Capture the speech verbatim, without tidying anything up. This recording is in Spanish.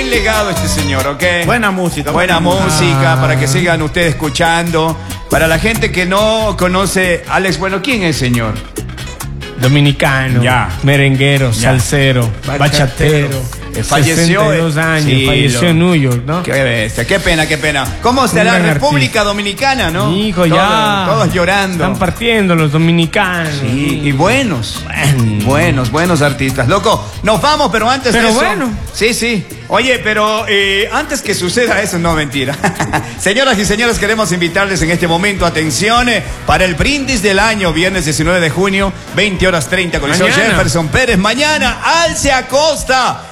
buen legado este señor, ¿ok? Buena música. Buena, buena música, ah. para que sigan ustedes escuchando. Para la gente que no conoce, Alex, bueno, ¿quién es, señor? Dominicano, ya. merenguero, ya. salsero, bachatero. bachatero. Falleció sesenta y dos años, sí, falleció lo, en New York, ¿no? Qué bestia, qué pena, qué pena. ¿Cómo será la República artista. Dominicana, no? Hijo, todos, ya. Todos llorando. Están partiendo los dominicanos. Sí, y buenos. Bueno. Buenos, buenos artistas. Loco, nos vamos, pero antes pero de eso. bueno. Sí, sí. Oye, pero eh, antes que suceda eso, no, mentira. Señoras y señores, queremos invitarles en este momento, atención, eh, para el brindis del año, viernes diecinueve de junio, veinte horas treinta, con el señor Jefferson Pérez. Mañana, Alce Acosta.